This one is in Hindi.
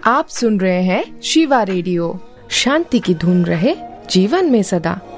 आप सुन रहे हैं शिवा रेडियो। शांति की धुन रहे जीवन में सदा।